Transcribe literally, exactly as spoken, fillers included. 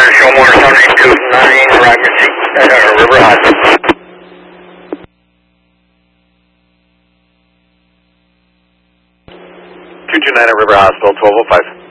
show more seventy-two nine, Rocket City, uh, River Hospital. two two nine at River Hospital, twelve oh five.